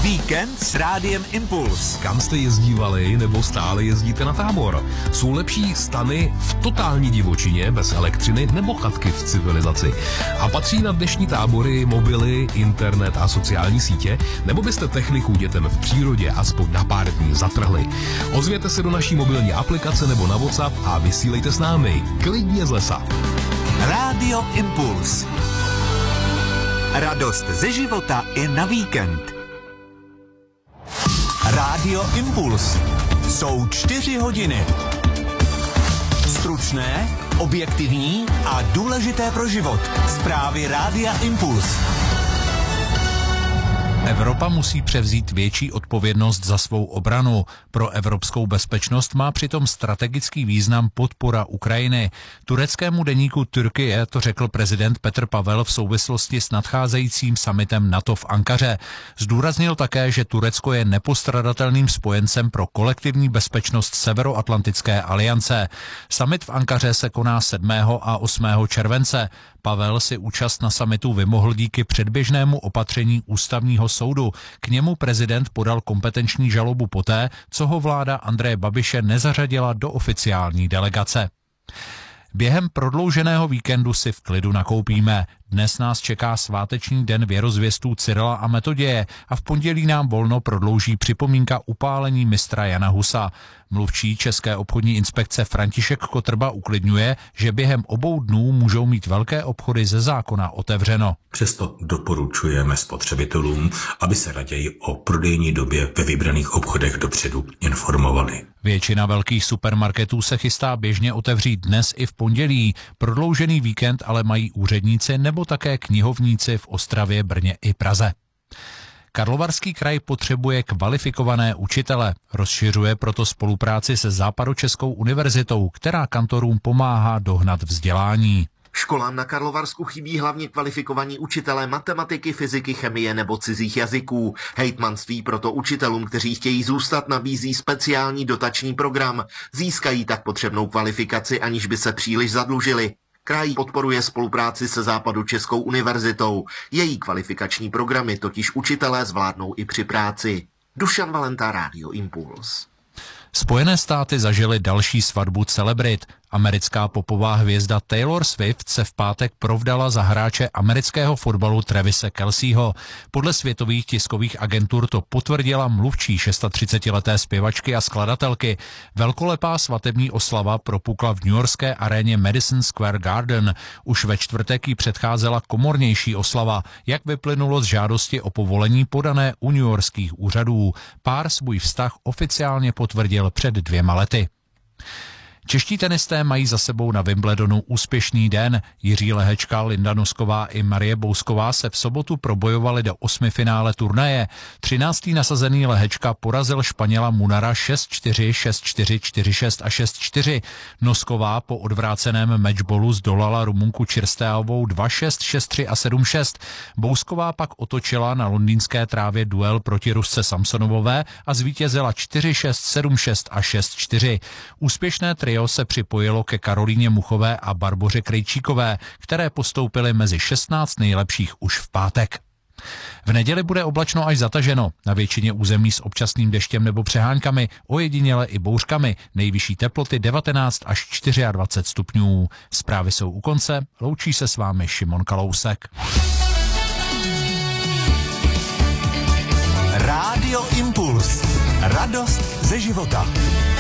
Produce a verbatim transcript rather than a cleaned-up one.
Víkend s Rádiem Impuls. Kam jste jezdívali nebo stále jezdíte na tábor? Jsou lepší stany v totální divočině bez elektřiny nebo chatky v civilizaci? A patří na dnešní tábory mobily, internet a sociální sítě? Nebo byste techniku dětem v přírodě aspoň na pár dní zatrhli? Ozvěte se do naší mobilní aplikace nebo na WhatsApp a vysílejte s námi klidně z lesa. Rádio Impuls. Radost ze života i na víkend. Rádio Impuls. Jsou čtyři hodiny. Stručné, objektivní a důležité pro život. Zprávy Rádia Impuls. Evropa musí převzít větší odpovědnost za svou obranu. Pro evropskou bezpečnost má přitom strategický význam podpora Ukrajiny. Tureckému deníku Türkiye to řekl prezident Petr Pavel v souvislosti s nadcházejícím summitem NATO v Ankaře. Zdůraznil také, že Turecko je nepostradatelným spojencem pro kolektivní bezpečnost Severoatlantické aliance. Summit v Ankaře se koná sedmého a osmého července. Pavel si účast na summitu vymohl díky předběžnému opatření ústavního soudu. K němu prezident podal kompetenční žalobu poté, co ho vláda Andreje Babiše nezařadila do oficiální delegace. Během prodlouženého víkendu si v klidu nakoupíme. Dnes nás čeká sváteční den věrozvěstů Cyrila a Metoděje a v pondělí nám volno prodlouží připomínka upálení mistra Jana Husa. Mluvčí České obchodní inspekce František Kotrba uklidňuje, že během obou dnů můžou mít velké obchody ze zákona otevřeno. Přesto doporučujeme spotřebitelům, aby se raději o prodejní době ve vybraných obchodech dopředu informovali. Většina velkých supermarketů se chystá běžně otevřít dnes i v pondělí. Prodloužený víkend ale mají úředníci nebo také knihovníci v Ostravě, Brně i Praze. Karlovarský kraj potřebuje kvalifikované učitele. Rozšiřuje proto spolupráci se Západočeskou univerzitou, která kantorům pomáhá dohnat vzdělání. Školám na Karlovarsku chybí hlavně kvalifikovaní učitelé matematiky, fyziky, chemie nebo cizích jazyků. Hejtmanství proto učitelům, kteří chtějí zůstat, nabízí speciální dotační program. Získají tak potřebnou kvalifikaci, aniž by se příliš zadlužili. Kraj podporuje spolupráci se Západočeskou univerzitou. Její kvalifikační programy totiž učitelé zvládnou i při práci. Dušan Valenta, Rádio Impuls. Spojené státy zažily další svatbu celebrit. Americká popová hvězda Taylor Swift se v pátek provdala za hráče amerického fotbalu Travise Kelceho. Podle světových tiskových agentur to potvrdila mluvčí třicetišestileté zpěvačky a skladatelky. Velkolepá svatební oslava propukla v newyorské aréně Madison Square Garden. Už ve čtvrtek jí předcházela komornější oslava, jak vyplynulo z žádosti o povolení podané u newyorských úřadů. Pár svůj vztah oficiálně potvrdil před dvěma lety. Čeští tenisté mají za sebou na Wimbledonu úspěšný den. Jiří Lehečka, Linda Nosková i Marie Bousková se v sobotu probojovali do osmifinále turnaje. Třináctý nasazený Lehečka porazil Španěla Munara šest čtyři, šest čtyři, čtyři šest a šest čtyři. Nosková po odvráceném matchballu zdolala Rumunku Čirsteovou dva šest, šest tři a sedm šest. Bousková pak otočila na londýnské trávě duel proti Rusce Samsonovové a zvítězila čtyři šest, sedm šest a šest čtyři. Úspěšné trio se připojilo ke Karolíně Muchové a Barboře Krejčíkové, které postoupily mezi šestnáct nejlepších už v pátek. V neděli bude oblačno až zataženo, na většině území s občasným deštěm nebo přeháňkami, ojediněle i bouřkami, nejvyšší teploty devatenáct až dvacet čtyři stupňů. Zprávy jsou u konce, loučí se s vámi Šimon Kalousek. Rádio Impuls. Radost ze života.